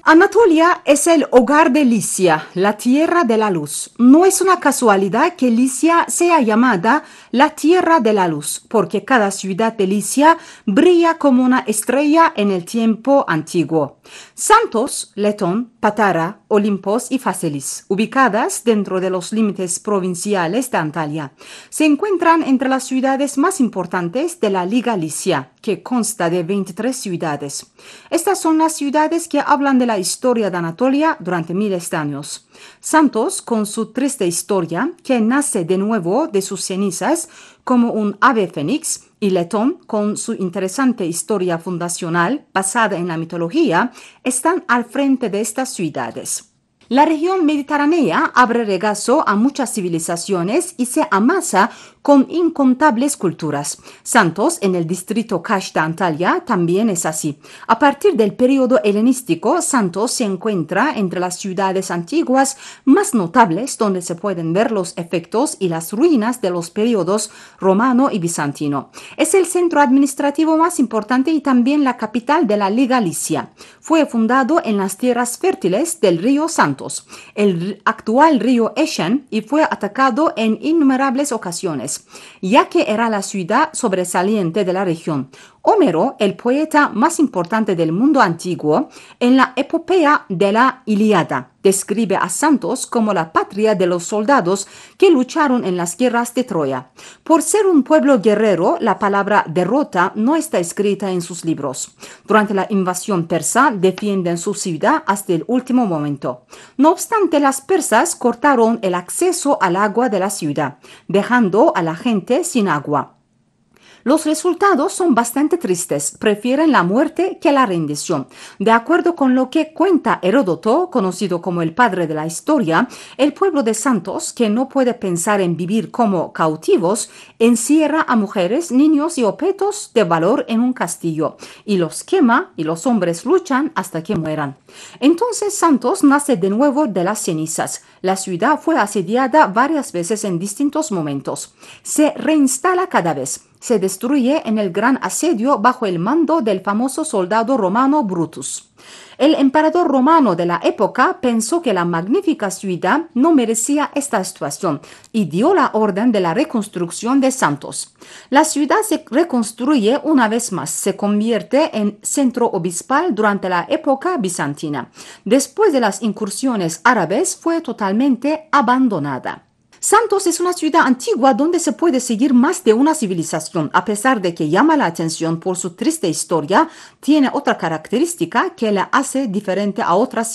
Anatolia es el hogar de Licia, la tierra de la luz. No es una casualidad que Licia sea llamada la tierra de la luz, porque cada ciudad de Licia brilla como una estrella en el tiempo antiguo. Santos, Letón, Patara, Olimpos y Faselis, ubicadas dentro de los límites provinciales de Antalya, se encuentran entre las ciudades más importantes de la Liga Licia, que consta de 23 ciudades. Estas son las ciudades que hablan de la historia de Anatolia durante miles de años. Santos, con su triste historia, que nace de nuevo de sus cenizas como un ave fénix, y Letón, con su interesante historia fundacional basada en la mitología, están al frente de estas ciudades. La región mediterránea abre regazo a muchas civilizaciones y se amasa con incontables culturas. Santos, en el distrito Kaş de Antalya, también es así. A partir del periodo helenístico, Santos se encuentra entre las ciudades antiguas más notables donde se pueden ver los efectos y las ruinas de los periodos romano y bizantino. Es el centro administrativo más importante y también la capital de la Liga Licia. Fue fundado en las tierras fértiles del río Santos, el actual río Eşen, y fue atacado en innumerables ocasiones, ya que era la ciudad sobresaliente de la región. Homero, el poeta más importante del mundo antiguo, en la epopeya de la Ilíada, describe a Santos como la patria de los soldados que lucharon en las guerras de Troya. Por ser un pueblo guerrero, la palabra derrota no está escrita en sus libros. Durante la invasión persa, defienden su ciudad hasta el último momento. No obstante, las persas cortaron el acceso al agua de la ciudad, dejando a la gente sin agua. Los resultados son bastante tristes, prefieren la muerte que la rendición. De acuerdo con lo que cuenta Heródoto, conocido como el padre de la historia, el pueblo de Santos, que no puede pensar en vivir como cautivos, encierra a mujeres, niños y objetos de valor en un castillo, y los quema y los hombres luchan hasta que mueran. Entonces Santos nace de nuevo de las cenizas. La ciudad fue asediada varias veces en distintos momentos. Se reinstala cada vez. Se destruye en el gran asedio bajo el mando del famoso soldado romano Brutus. El emperador romano de la época pensó que la magnífica ciudad no merecía esta situación y dio la orden de la reconstrucción de Santos. La ciudad se reconstruye una vez más, se convierte en centro obispal durante la época bizantina. Después de las incursiones árabes fue totalmente abandonada. Santos es una ciudad antigua donde se puede seguir más de una civilización. A pesar de que llama la atención por su triste historia, tiene otra característica que la hace diferente a otras